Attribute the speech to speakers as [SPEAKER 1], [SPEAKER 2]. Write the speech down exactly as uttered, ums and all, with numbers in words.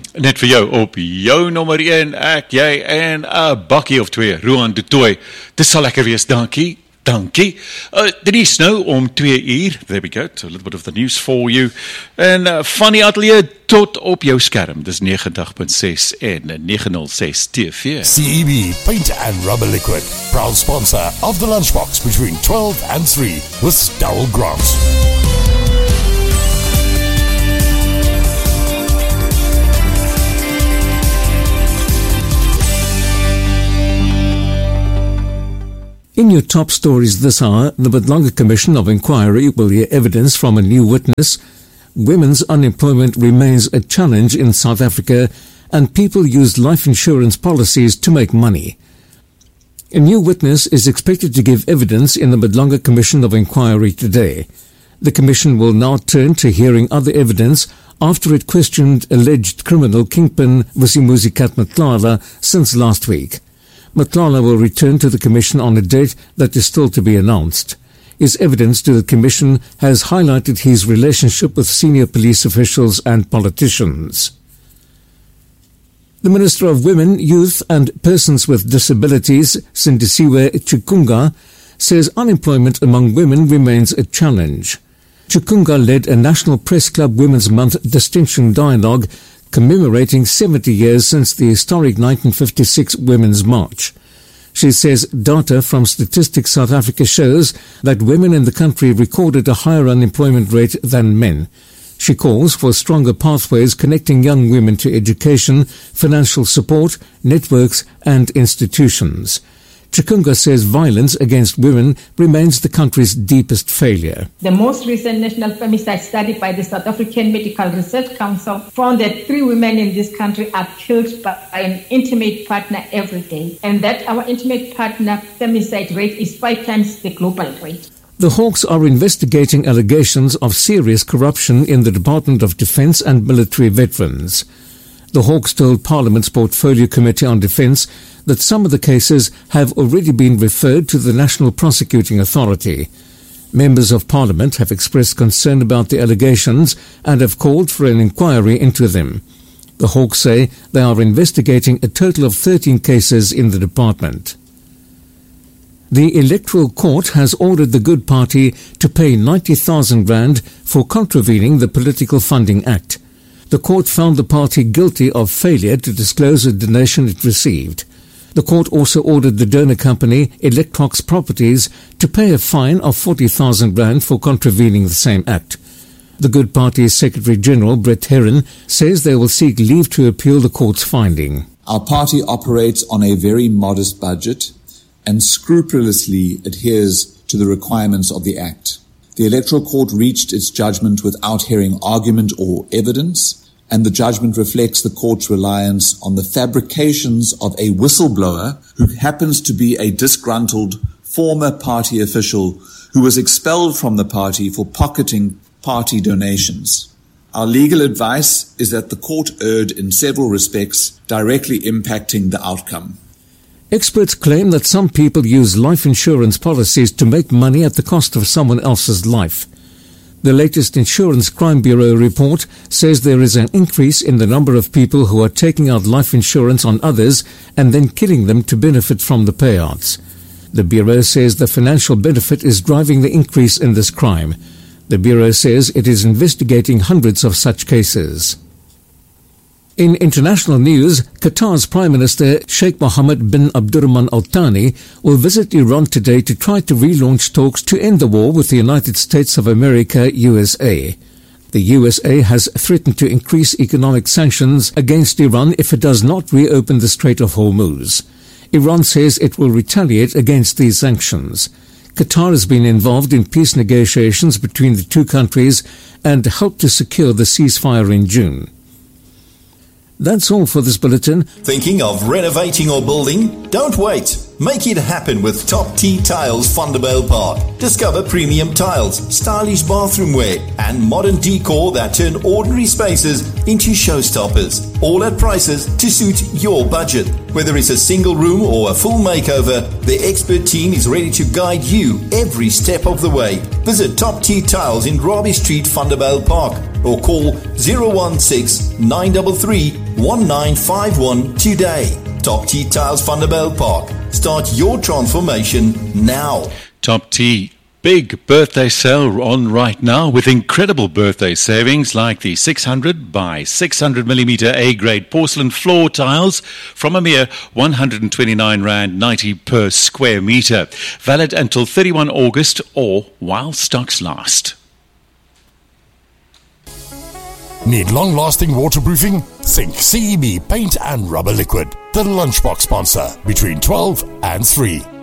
[SPEAKER 1] Net vir jou op jou nommer een, ek, jy en 'n bakkie of twee, Roan de Tooi. Dit sal lekker wees, dankie. Dankie. Uh, dit is nou om twee uur. There we go. So a little bit of the news for you. En uh, van die ateljee tot op jou skerm. Dis negentig punt ses en negenhonderd ses T V.
[SPEAKER 2] C E B Paint and Rubber Liquid, proud sponsor of the Lunchbox between twelve and three with Darrell Grant.
[SPEAKER 3] In your top stories this hour, the Badlanga Commission of Inquiry will hear evidence from a new witness. Women's unemployment remains a challenge in South Africa, and people use life insurance policies to make money. A new witness is expected to give evidence in the Badlanga Commission of Inquiry today. The commission will now turn to hearing other evidence after it questioned alleged criminal kingpin Vusimuzi Matlala since last week. Matlala will return to the Commission on a date that is still to be announced. His evidence to the Commission has highlighted his relationship with senior police officials and politicians. The Minister of Women, Youth and Persons with Disabilities, Sindisiwe Chikunga, says unemployment among women remains a challenge. Chikunga led a National Press Club Women's Month Distinction Dialogue commemorating seventy years since the historic nineteen fifty-six Women's March. She says data from Statistics South Africa shows that women in the country recorded a higher unemployment rate than men. She calls for stronger pathways connecting young women to education, financial support, networks and institutions. Chikunga says violence against women remains the country's deepest failure.
[SPEAKER 4] The most recent national femicide study by the South African Medical Research Council found that three women in this country are killed by an intimate partner every day, and that our intimate partner femicide rate is five times the global rate.
[SPEAKER 3] The Hawks are investigating allegations of serious corruption in the Department of Defence and military veterans. The Hawks told Parliament's Portfolio Committee on Defence that some of the cases have already been referred to the National Prosecuting Authority. Members of Parliament have expressed concern about the allegations and have called for an inquiry into them. The Hawks say they are investigating a total of thirteen cases in the department. The Electoral Court has ordered the Good Party to pay ninety thousand rand for contravening the Political Funding Act. The court found the party guilty of failure to disclose a donation it received. The court also ordered the donor company, Electrox Properties, to pay a fine of forty thousand rand for contravening the same act. The Good Party's Secretary-General, Brett Herron, says they will seek leave to appeal the court's finding.
[SPEAKER 5] Our party operates on a very modest budget and scrupulously adheres to the requirements of the Act. The Electoral Court reached its judgment without hearing argument or evidence, and the judgment reflects the court's reliance on the fabrications of a whistleblower who happens to be a disgruntled former party official who was expelled from the party for pocketing party donations. Our legal advice is that the court erred in several respects, directly impacting the outcome.
[SPEAKER 3] Experts claim that some people use life insurance policies to make money at the cost of someone else's life. The latest Insurance Crime Bureau report says there is an increase in the number of people who are taking out life insurance on others and then killing them to benefit from the payouts. The Bureau says the financial benefit is driving the increase in this crime. The Bureau says it is investigating hundreds of such cases. In international news, Qatar's Prime Minister Sheikh Mohammed bin Abdurrahman Al Thani will visit Iran today to try to relaunch talks to end the war with the United States of America, U S A. The U S A has threatened to increase economic sanctions against Iran if it does not reopen the Strait of Hormuz. Iran says it will retaliate against these sanctions. Qatar has been involved in peace negotiations between the two countries and helped to secure the ceasefire in June. That's all for this bulletin.
[SPEAKER 2] Thinking of renovating or building? Don't wait.
[SPEAKER 6] Make it happen with Top T Tiles Vanderbijl Park. Discover premium tiles, stylish bathroom wear, and modern decor that turn ordinary spaces into showstoppers. All at prices to suit your budget. Whether it's a single room or a full makeover, the expert team is ready to guide you every step of the way. Visit Top T Tiles in Robbie Street, Vanderbijl Park, or call zero one six, nine three three, one nine five one today. Top T Tiles Vanderbijl Park. Start your transformation now.
[SPEAKER 1] Top T, big birthday sale on right now with incredible birthday savings like the six hundred by six hundred millimeter A-grade porcelain floor tiles from a mere one hundred twenty-nine rand ninety per square meter. Valid until thirty-first August or while stocks last.
[SPEAKER 2] Need long-lasting waterproofing? Think C E B Paint and Rubber Liquid, the Lunchbox sponsor between twelve and three.